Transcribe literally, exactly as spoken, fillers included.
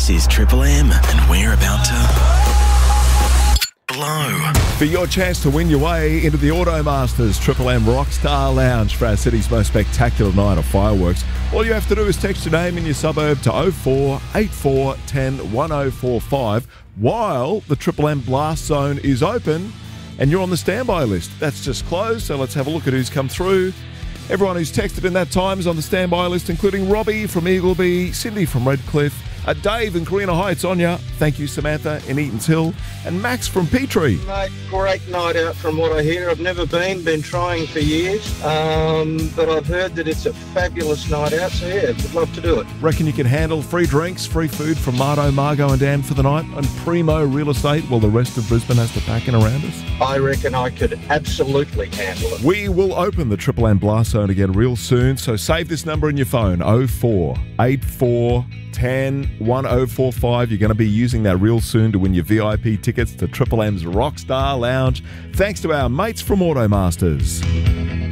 This is Triple M, and we're about to blow. For your chance to win your way into the Automasters Triple M Rockstar Lounge for our city's most spectacular night of fireworks, all you have to do is text your name and your suburb to oh four eight four one oh one oh four five while the Triple M Blast Zone is open and you're on the standby list. That's just closed, so let's have a look at who's come through. Everyone who's texted in that time is on the standby list, including Robbie from Eagleby, Cindy from Redcliffe, uh, Dave in Carina Heights, Anya, thank you, Samantha in Eatons Hill, and Max from Petrie. Mate, great night out from what I hear. I've never been, been trying for years, um, but I've heard that it's a fabulous night out, so yeah, would love to do it. Reckon you can handle free drinks, free food from Mardo, Margot and Dan for the night and primo real estate while the rest of Brisbane has to pack in around us? I reckon I could absolutely handle it. We will open the Triple M Blast Zone again real soon, so save this number in your phone, oh four eight four one oh one oh four five. You're going to be using that real soon to win your V I P tickets to Triple M's Rockstar Lounge, thanks to our mates from Automasters.